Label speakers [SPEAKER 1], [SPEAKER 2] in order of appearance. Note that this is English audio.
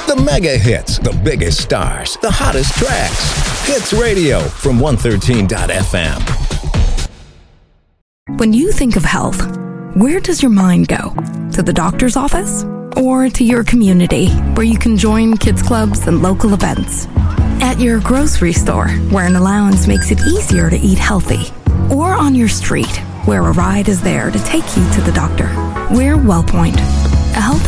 [SPEAKER 1] The mega hits, the biggest stars, the hottest tracks. Hits Radio from 113.fm.
[SPEAKER 2] When you think of health, where does your mind go? To the doctor's office? Or to your community, where you can join kids clubs and local events? At your grocery store, where an allowance makes it easier to eat healthy? Or on your street, where a ride is there to take you to the doctor? We're WellPoint, a health